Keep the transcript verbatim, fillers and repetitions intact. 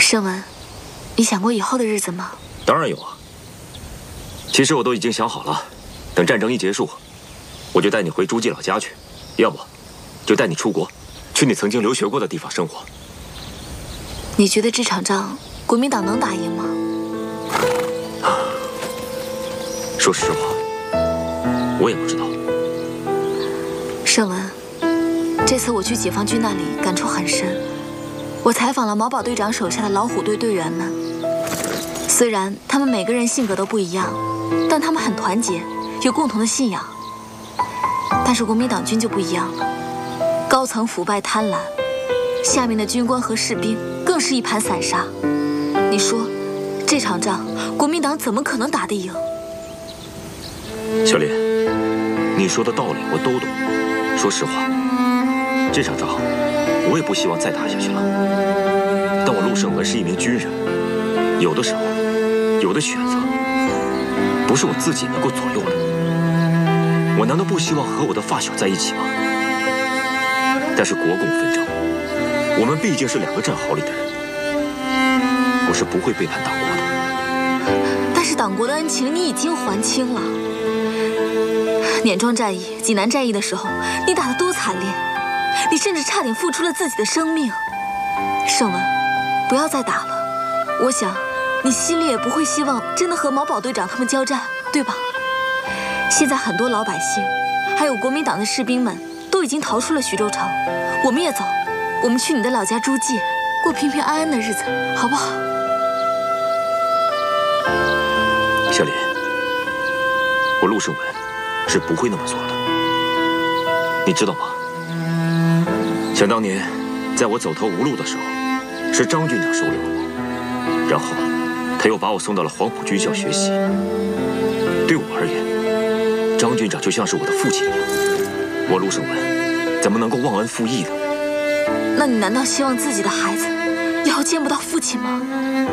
盛文，你想过以后的日子吗？ 当然有啊。其实我都已经想好了，等战争一结束，我就带你回诸暨老家去，要不就带你出国，去你曾经留学过的地方生活。 你觉得这场仗国民党能打赢吗？ 说实话，我也不知道。 盛文，这次我去解放军那里感触很深。我采访了毛宝队长手下的老虎队队员们，虽然他们每个人性格都不一样，但他们很团结，有共同的信仰。但是国民党军就不一样了，高层腐败贪婪，下面的军官和士兵更是一盘散沙。你说，这场仗国民党怎么可能打得赢？ 小林，你说的道理我都懂。说实话，这场仗我也不希望再打下去了。但我陆胜文是一名军人，有的时候，有的选择不是我自己能够左右的。我难道不希望和我的发小在一起吗？但是国共纷争，我们毕竟是两个战壕里的人，我是不会背叛党国的。 但是党国的恩情你已经还清了。碾庄战役、济南战役的时候，你打得多惨烈，你甚至差点付出了自己的生命。盛文，不要再打了。我想，你心里也不会希望真的和毛宝队长他们交战，对吧？现在很多老百姓，还有国民党的士兵们，都已经逃出了徐州城。我们也走，我们去你的老家诸暨，过平平安安的日子，好不好？ 小林，我陆胜文是不会那么做的，你知道吗？想当年，在我走投无路的时候，是张军长收留了我，然后他又把我送到了黄埔军校学习。对我而言，张军长就像是我的父亲一样，我陆胜文怎么能够忘恩负义呢？ 那你难道希望自己的孩子以后见不到父亲吗？